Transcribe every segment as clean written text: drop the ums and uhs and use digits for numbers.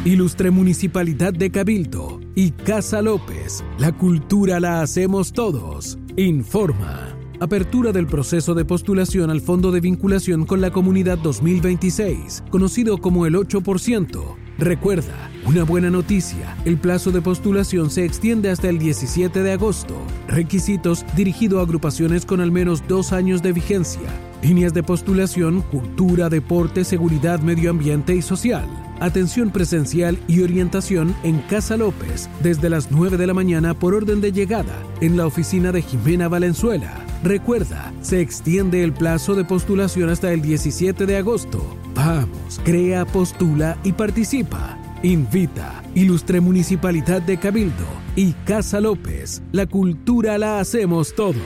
Ilustre Municipalidad de Cabildo y Casa López, la cultura la hacemos todos. Informa. Apertura del proceso de postulación al Fondo de Vinculación con la Comunidad 2026, conocido como el 8%. Recuerda, una buena noticia, el plazo de postulación se extiende hasta el 17 de agosto. Requisitos: dirigido a agrupaciones con al menos 2 años de vigencia. Líneas de postulación: cultura, deporte, seguridad, medio ambiente y social. Atención presencial y orientación en Casa López, desde las 9 de la mañana por orden de llegada, en la oficina de Jimena Valenzuela. Recuerda, se extiende el plazo de postulación hasta el 17 de agosto. Vamos, crea, postula y participa. Invita Ilustre Municipalidad de Cabildo y Casa López. La cultura la hacemos todos.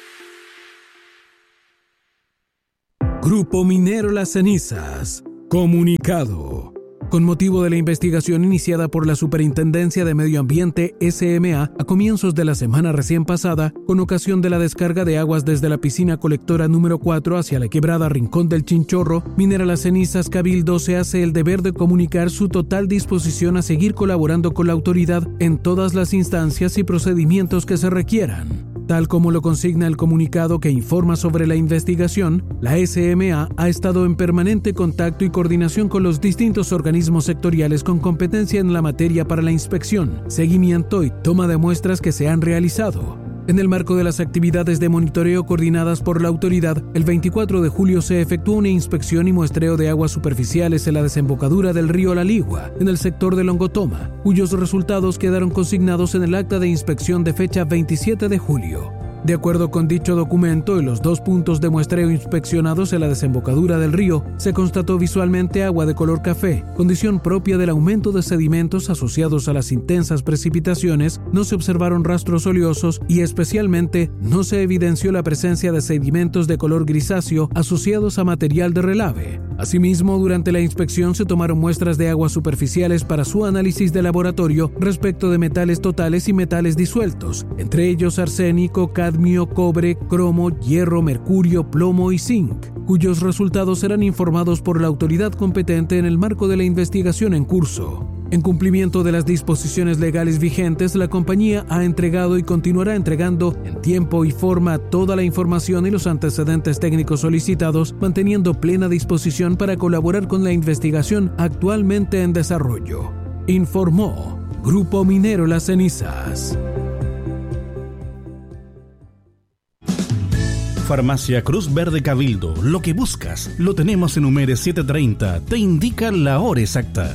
Grupo Minero Las Cenizas. Comunicado. Con motivo de la investigación iniciada por la Superintendencia de Medio Ambiente SMA a comienzos de la semana recién pasada, con ocasión de la descarga de aguas desde la piscina colectora número 4 hacia la quebrada Rincón del Chinchorro, Minera Las Cenizas Cabildo se hace el deber de comunicar su total disposición a seguir colaborando con la autoridad en todas las instancias y procedimientos que se requieran. Tal como lo consigna el comunicado que informa sobre la investigación, la SMA ha estado en permanente contacto y coordinación con los distintos organismos sectoriales con competencia en la materia para la inspección, seguimiento y toma de muestras que se han realizado. En el marco de las actividades de monitoreo coordinadas por la autoridad, el 24 de julio se efectuó una inspección y muestreo de aguas superficiales en la desembocadura del río La Ligua, en el sector de Longotoma, cuyos resultados quedaron consignados en el acta de inspección de fecha 27 de julio. De acuerdo con dicho documento, en los 2 puntos de muestreo inspeccionados en la desembocadura del río, se constató visualmente agua de color café, condición propia del aumento de sedimentos asociados a las intensas precipitaciones. No se observaron rastros oleosos y especialmente no se evidenció la presencia de sedimentos de color grisáceo asociados a material de relave. Asimismo, durante la inspección se tomaron muestras de aguas superficiales para su análisis de laboratorio respecto de metales totales y metales disueltos, entre ellos arsénico, cadmio, cobre, cromo, hierro, mercurio, plomo y zinc, cuyos resultados serán informados por la autoridad competente en el marco de la investigación en curso. En cumplimiento de las disposiciones legales vigentes, la compañía ha entregado y continuará entregando en tiempo y forma toda la información y los antecedentes técnicos solicitados, manteniendo plena disposición para colaborar con la investigación actualmente en desarrollo. Informó Grupo Minero Las Cenizas. Farmacia Cruz Verde Cabildo. Lo que buscas lo tenemos en Humere 730. Te indica la hora exacta.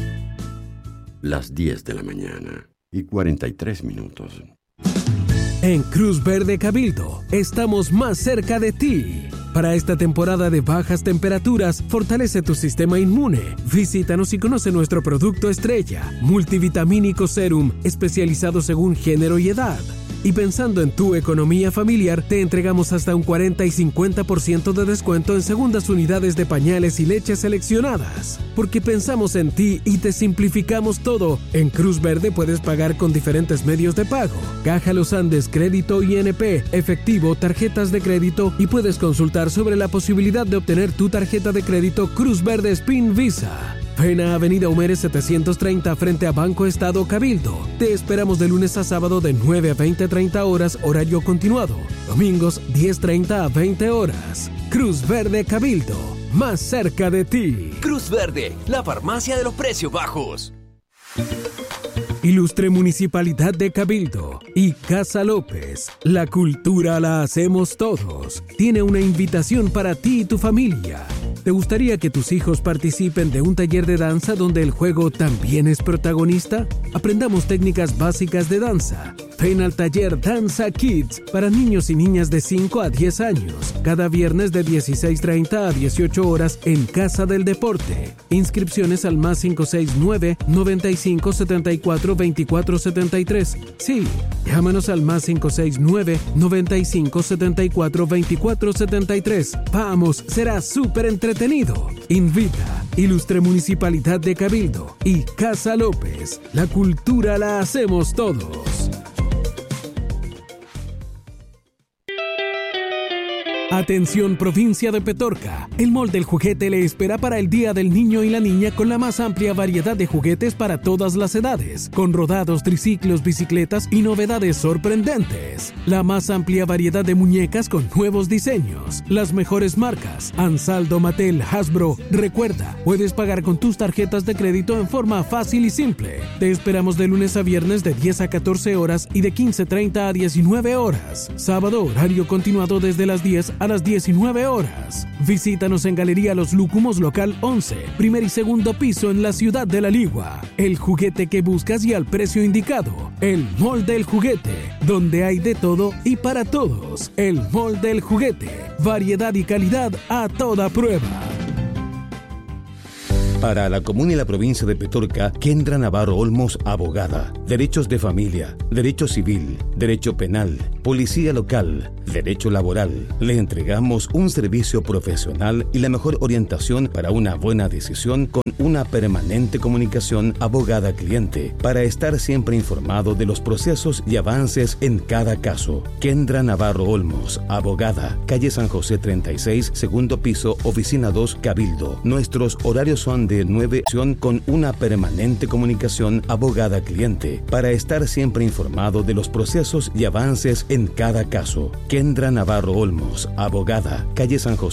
Las 10 de la mañana y 43 minutos. En Cruz Verde Cabildo, estamos más cerca de ti. Para esta temporada de bajas temperaturas, fortalece tu sistema inmune. Visítanos y conoce nuestro producto estrella, Multivitamínico Serum, especializado según género y edad. Y pensando en tu economía familiar, te entregamos hasta un 40 y 50% de descuento en segundas unidades de pañales y leches seleccionadas. Porque pensamos en ti y te simplificamos todo. En Cruz Verde puedes pagar con diferentes medios de pago: Caja Los Andes, crédito INP, efectivo, tarjetas de crédito, y puedes consultar sobre la posibilidad de obtener tu tarjeta de crédito Cruz Verde Spin Visa. Ven a Avenida Humere 730 frente a Banco Estado Cabildo. Te esperamos de lunes a sábado de 9 a 20:30 horas, horario continuado. Domingos 10:30 a 20 horas. Cruz Verde Cabildo, más cerca de ti. Cruz Verde, la farmacia de los precios bajos. Ilustre Municipalidad de Cabildo y Casa López, la cultura la hacemos todos. Tiene una invitación para ti y tu familia. ¿Te gustaría que tus hijos participen de un taller de danza donde el juego también es protagonista? Aprendamos técnicas básicas de danza. Ven al taller Danza Kids para niños y niñas de 5 a 10 años, cada viernes de 16:30 a 18 horas en Casa del Deporte. Inscripciones al +569 95 74 24 73. Sí, llámanos al +569 95 74 24 73. Vamos, será súper entretenido. Invita Ilustre Municipalidad de Cabildo y Casa López. La cultura la hacemos todos. Atención provincia de Petorca, el Mall del Juguete le espera para el Día del Niño y la Niña con la más amplia variedad de juguetes para todas las edades, con rodados, triciclos, bicicletas y novedades sorprendentes. La más amplia variedad de muñecas con nuevos diseños, las mejores marcas, Ansaldo, Mattel, Hasbro. Recuerda, puedes pagar con tus tarjetas de crédito en forma fácil y simple. Te esperamos de lunes a viernes de 10 a 14 horas y de 15:30 a 19 horas. Sábado, horario continuado desde las 10 a las 19 horas. Visítanos en Galería Los Lúcumos, local 11, primer y segundo piso en la ciudad de La Ligua. El juguete que buscas y al precio indicado. El Mall del Juguete, donde hay de todo y para todos. El Mall del Juguete, variedad y calidad a toda prueba. Para la comuna y la provincia de Petorca, Kendra Navarro Olmos, abogada. Derechos de familia, derecho civil, derecho penal, policía local, derecho laboral. Le entregamos un servicio profesional y la mejor orientación para una buena decisión con una permanente comunicación abogada-cliente para estar siempre informado de los procesos y avances en cada caso. Kendra Navarro Olmos, abogada. Calle San José 36, segundo piso, oficina 2, Cabildo. Nuestros horarios son de 9 con una permanente comunicación abogada-cliente para estar siempre informado de los procesos y avances en cada caso. Kendra Navarro Olmos, abogada. Calle San José